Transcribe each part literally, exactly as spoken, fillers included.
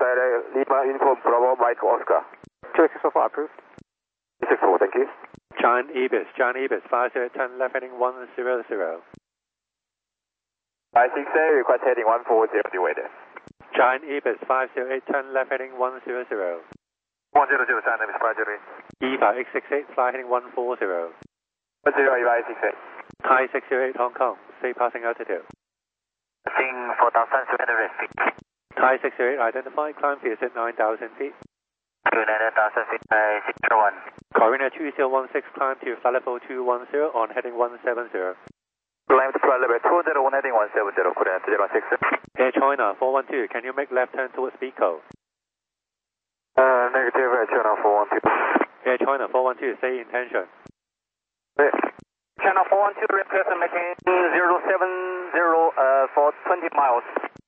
direct Lima Uniform Bravo Mike Oscar. two six four approved. six four, thank you. John Ebis, John Ebis, five zero ten left heading one zero zero. five six eight, request heading one four zero, dewaiter. John Ebis, five zero eight ten left heading one zero zero. one zero zero, John Ebis, five zero eight. Eva X six eight, fly heading one four zero. one zero, Eva X six eight. Thai six zero eight Hong Kong, stay passing altitude. Passing four thousand seven hundred feet. Thai six zero eight identified, climb field at nine thousand feet. To nine thousand feet, uh, six zero one. Corina two zero one six, climb to flight level two one zero on heading one seven zero. Climb to flight level two zero one, heading one seven zero, Korea two zero one six. Air China four one two, can you make left turn towards Pico? Uh, negative, Air China four one two. Air China four one two, stay in tension. China four one two, request making zero seven zero uh, for twenty miles.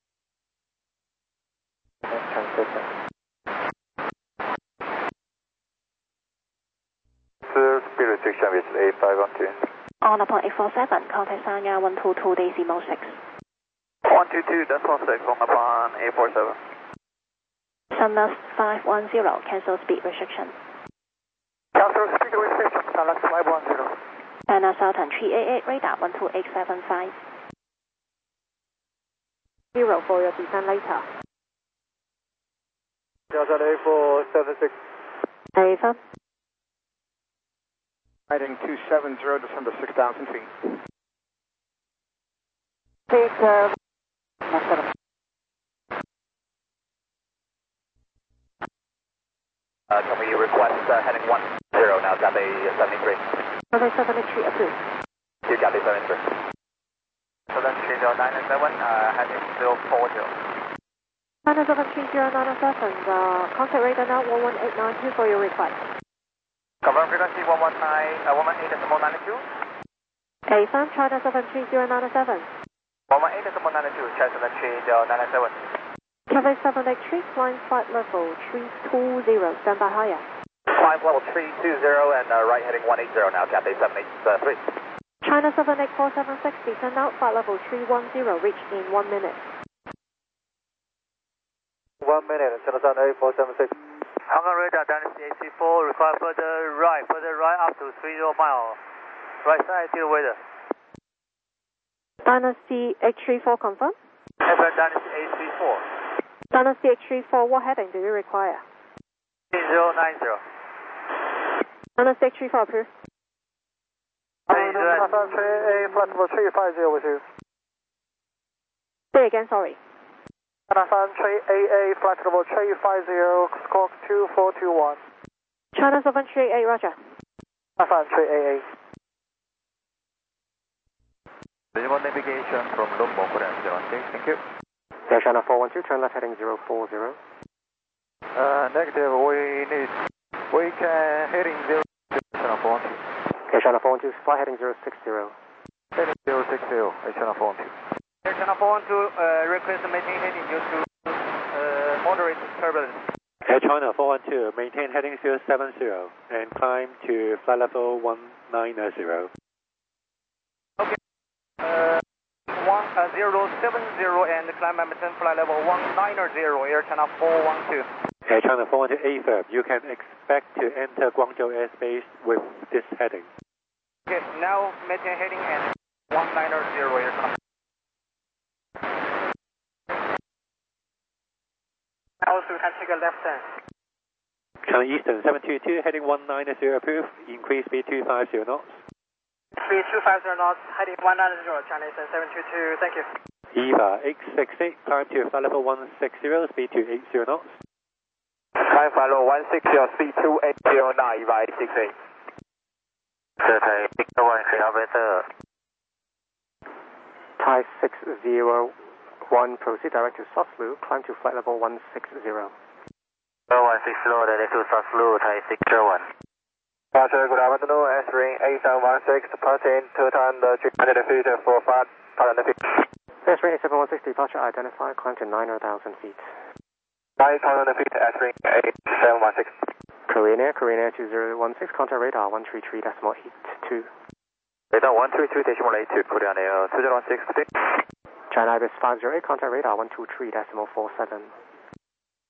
Sir, speed restriction is eight five one two. On upon eight four seven, contact Sanya one two two decimal six. one two two decimal six on upon eight four seven. Sunless five one zero, cancel speed restriction. Cancel speed restriction, Sunless five one zero. China Southern three eight eight, radar one two eight seven five. Zero for your descent later. Delta eight four seven six. Ava. Heading two seven zero, descend to six thousand feet. Six, uh, seven. Uh, can we request uh, heading one zero now, Cathay seventy-three? Cathay seventy-three approved. You Cathay seventy-three. So that's three zero nine seven, uh, heading zero four zero. China seven three zero nine seven, uh, contact radar now one one eight nine two for your request. Confirm frequency one one nine, uh, one one eight decimal nine two. Affirm, China seven three zero nine seven. one one eight decimal nine two, China seven three zero nine seven. Cathay seven eight three, flying flight level three two zero, stand by higher. Climb level three two zero and uh, right heading one eight zero now, Cathay seven eight three. China seven eight four seven six, descend out, flight level three one zero, reach in one minute. One minute, China seven eight four seven six. Hong Kong radar, Dynasty A C four, require further right, further right up to three zero miles. Right side, deal weather. Dynasty H three four confirm? F N Dynasty A C four. Dynasty H three four, what heading do you require? zero nine zero. Dynasty H three four approved. A flexible three five zero with you. Say again, sorry. China three A A flexible three five zero, squawk two four two one. China seven three eight, roger. China three A A. Visual navigation from Lombok, Korea zero one six, thank you. Air China four one two, turn left heading zero four zero. Uh, negative, we need, we can heading zero, China four one two. Air China four one two, fly heading zero six zero. Heading zero six zero, Air China four one two. Air China four one two, uh, request maintain heading due to uh, moderate turbulence. Air China four one two, maintain heading zero seven zero and climb to flight level one nine zero. Okay. Uh, one, uh, zero seven zero and climb and maintain flight level one nine zero, Air China four one two. Air China four one two affirm, you can expect to enter Guangzhou airspace with this heading. Okay, now maintain heading and one nine zero, Air China. Also, we can take a left turn. China Eastern seven two two, heading one nine zero approved, increase speed two five zero knots. Speed two five zero knots, heading one nine zero, China Eastern seven two two, thank you. Eva X six eight, climb to flight level one six zero, speed two eight zero knots. Climb flight level one six zero, speed two eight zero nine, Eva X six eight. Sir, Thai Victor one, three operator. Thai six zero one, proceed direct to Soslu, climb to flight level one six zero. one six zero, direct to Soslu, Thai six zero one. Roger, good afternoon, answering eight seven one six, departing two hundred three hundred feet for five hundred feet. Answering eight seven one six, departure identified, climb to nine thousand feet. five hundred feet, answering eight seven one six. Korean Air, Korean Air two zero one six, contact radar one three three decimal eight two. Radar one three three decimal eight two, Korean Air two zero one six. China Ibis five zero eight, contact radar one two three decimal four seven.